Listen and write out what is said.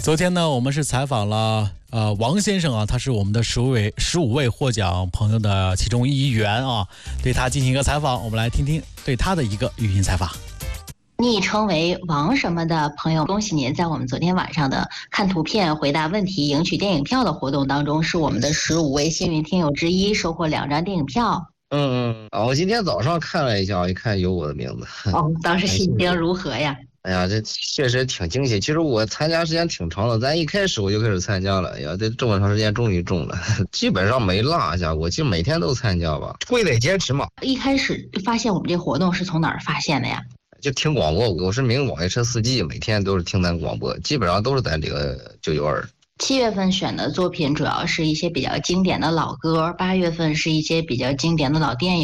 昨天呢，我们是采访了王先生啊，他是我们的15位获奖朋友的其中一员啊，对他进行一个采访，我们来听听对他的一个语音采访。 昵称为王什么的朋友，恭喜您在我们昨天晚上的看图片回答问题赢取电影票的活动当中，是我们的15位幸运听友之一，收获2张电影票。 我今天早上看了一下，一看有我的名字。 当时心情如何呀？ 哎呀，这确实挺惊喜。其实我参加时间挺长的，咱一开始我就开始参加了。哎呀，这这么长时间终于中了，基本上没落下过，就每天都参加吧，会得坚持嘛。 一开始发现我们这活动是从哪儿发现的呀？ 就听广播，我是名网约车司机，每天都是听咱广播，基本上都是在这个992。 7月份选的作品主要是一些比较经典的老歌，8月份是一些比较经典的老电影。